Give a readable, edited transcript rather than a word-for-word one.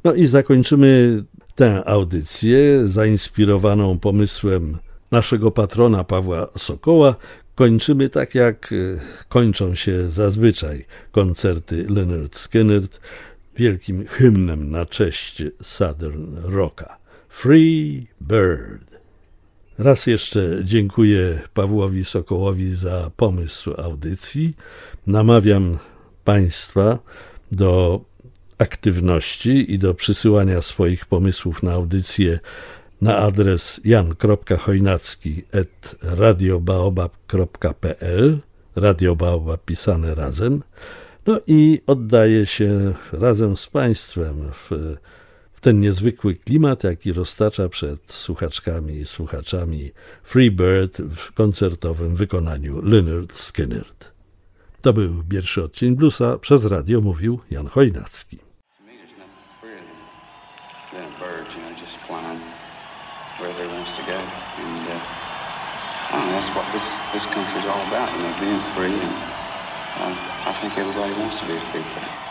No i zakończymy tę audycję zainspirowaną pomysłem naszego patrona Pawła Sokoła. Kończymy tak, jak kończą się zazwyczaj koncerty Lynyrd Skynyrd, wielkim hymnem na cześć Southern Rocka. Free Bird. Raz jeszcze dziękuję Pawłowi Sokołowi za pomysł audycji. Namawiam Państwa do aktywności i do przysyłania swoich pomysłów na audycję na adres jan.chojnacki@radiobaobab.pl, Radio Baobab pisane razem. No i oddaję się razem z Państwem w ten niezwykły klimat, jaki roztacza przed słuchaczkami i słuchaczami Free Bird w koncertowym wykonaniu Lynyrd Skynyrd. To był pierwszy odcień bluesa. Przez radio mówił Jan Chojnacki. That's what this country is all about, being free, and I think everybody wants to be free.